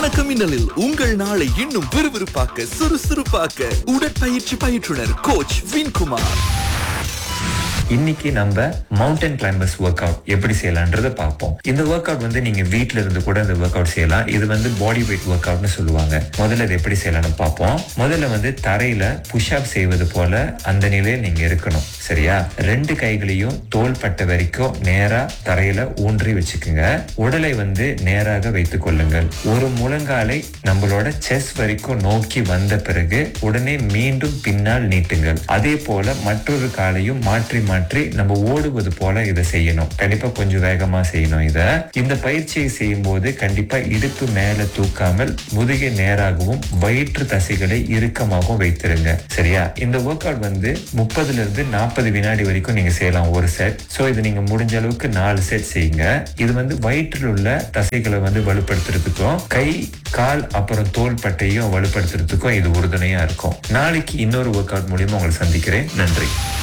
வணக்கம் மின்னலில் உங்கள் நாளை இன்னும் விறுவிறுப்பாக்க சுறுசுறுப்பாக்க உடற்பயிற்சி பயிற்றுனர் கோச் வின்குமார். இன்னைக்கு நம்ம மவுண்டன் கிளைம்பர்ஸ் ஒர்க் அவுட் எப்படி செய்யலாம்ன்றத பார்ப்போம். இந்த ஒர்க் அவுட் வந்து நீங்க வீட்ல இருந்து கூட இந்த ஒர்க் அவுட் செய்யலாம். இது வந்து பாடி வெயிட் ஒர்க் அவுட்னு சொல்லுவாங்க. முதல்ல இது எப்படி செய்யலாம்னு பார்ப்போம். முதல்ல வந்து தரையில புஷ் அப் செய்வது போல அந்த நிலையில் நீங்க இருக்கணும். சரியா? 2 கைகளையும் தோள் பட்ட வரைக்கும் நேரா தரையில ஊன்றி வச்சுக்குங்க. உடலை வந்து நேராக வைத்துக் கொள்ளுங்கள். ஒரு முழங்காலை நம்மளோட செஸ்ட் வரைக்கும் நோக்கி வந்த பிறகு உடனே மீண்டும் பின்னால் நீட்டுங்கள். அதே போல மற்றொரு காலையும் மாற்றி மாற்றி நம்ம ஓடுவது போல இதை செய்யணும். கண்டிப்பா கொஞ்சம் வேகமா செய்யணும். இந்த பயிற்சியை செய்யும் போது கண்டிப்பா இடுப்பு மேல தூக்காமல் முதுகை நேராகவும் வயிற்று தசைகளை இறுக்கமாகவும் வைத்திருங்க. சரியா? இந்த ஒர்க் அவுட் வந்து 30 இருந்து 40 வினாடி வரைக்கும் நீங்க செய்யலாம் ஒரு செட். சோ இது நீங்க முடிஞ்ச அளவுக்கு 4 செட் செய்யுங்க. இது வந்து வயிற்றில் உள்ள தசைகளை வந்து வலுப்படுத்துறதுக்கும் கை கால் அப்புறம் தோள் பட்டையும் வலுப்படுத்துறதுக்கும் இது உறுதுணையா இருக்கும். நாளைக்கு இன்னொரு ஒர்க் அவுட் மூலியமா உங்களை சந்திக்கிறேன். நன்றி.